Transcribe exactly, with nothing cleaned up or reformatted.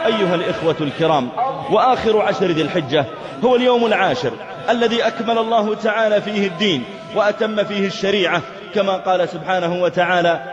أيها الإخوة الكرام، وآخر عشر ذي الحجة هو اليوم العاشر الذي أكمل الله تعالى فيه الدين وأتم فيه الشريعة، كما قال سبحانه وتعالى: